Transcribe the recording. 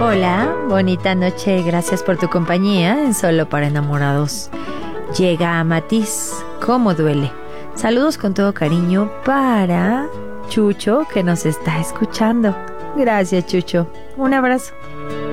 Hola, bonita noche, gracias por tu compañía en Solo para Enamorados. Llega a Matiz, ¿cómo duele? Saludos con todo cariño para Chucho, que nos está escuchando. Gracias, Chucho. Un abrazo.